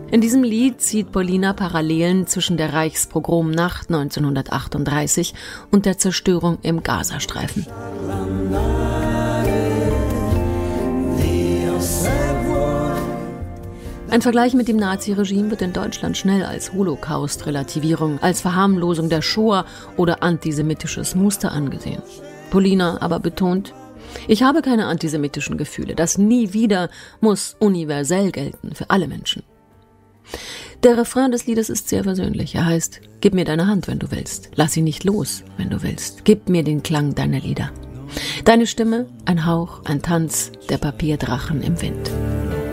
In diesem Lied zieht Polina Parallelen zwischen der Reichspogromnacht 1938 und der Zerstörung im Gazastreifen. Ein Vergleich mit dem Naziregime wird in Deutschland schnell als Holocaust-Relativierung, als Verharmlosung der Shoah oder antisemitisches Muster angesehen. Polina aber betont: Ich habe keine antisemitischen Gefühle. Das Nie wieder muss universell gelten für alle Menschen. Der Refrain des Liedes ist sehr versöhnlich. Er heißt: Gib mir deine Hand, wenn du willst. Lass sie nicht los, wenn du willst. Gib mir den Klang deiner Lieder. Deine Stimme, ein Hauch, ein Tanz der Papierdrachen im Wind.